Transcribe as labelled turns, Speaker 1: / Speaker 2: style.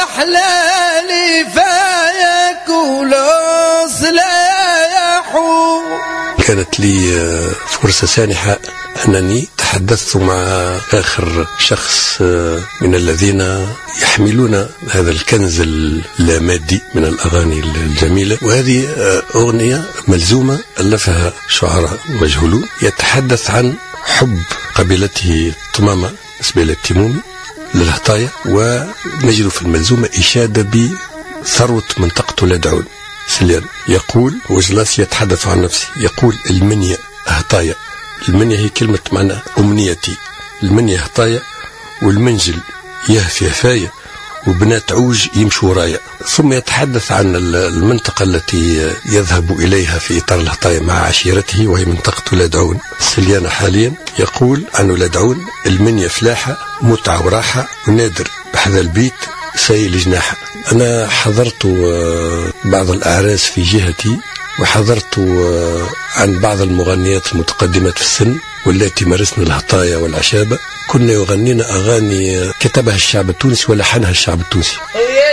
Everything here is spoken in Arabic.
Speaker 1: حلالي فياكل صلاحه. كانت لي فرصة سانحة أنني تحدثت مع آخر شخص من الذين يحملون هذا الكنز اللامادي من الأغاني الجميلة، وهذه أغنية ملزومة ألفها شعراء مجهولون يتحدث عن حب قبيلته الطمامة قبيلة التيمومي للهطايا، ونجد في الملزومة إشادة بثروة منطقة لدعون سليان. يقول وجلاس يتحدث عن نفسه، يقول المنيا هطايا. المنيا هي كلمة معنى أمنيتي، المنيا هطايا، والمنجل يهفي هفايا، وبنات عوج يمشوا ورايا. ثم يتحدث عن المنطقة التي يذهب إليها في إطار الهطايا مع عشيرته، وهي منطقة لدعون سليانة حاليا. يقول عن لدعون المنيا فلاحة متعة وراحة، ونادر بحذا البيت سايل جناحة. أنا حضرت بعض الأعراس في جهتي، وحضرت عن بعض المغنيات المتقدمات في السن والتي مارسنا الهطايا والعشابة. كنا يغنين أغاني كتبها الشعب التونسي ولحنها الشعب التونسي.